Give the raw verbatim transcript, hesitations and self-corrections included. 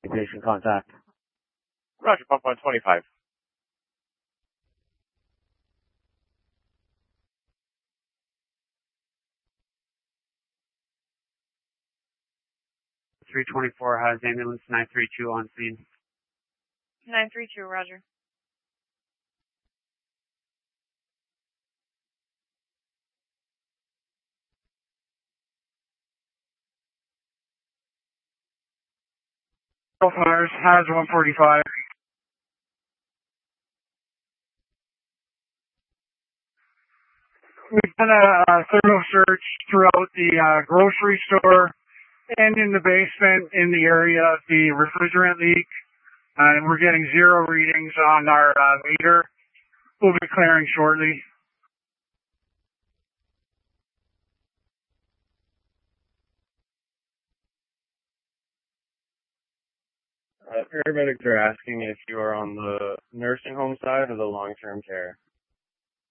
Patient contact. Roger, pump one twenty-five. three twenty-four has ambulance nine three two on scene. nine three two, roger. Fires has one forty-five. We've done a, a thorough search throughout the uh, grocery store and in the basement in the area of the refrigerant leak, uh, and we're getting zero readings on our uh, meter. We'll be clearing shortly. Uh, paramedics are asking if you are on the nursing home side or the long-term care.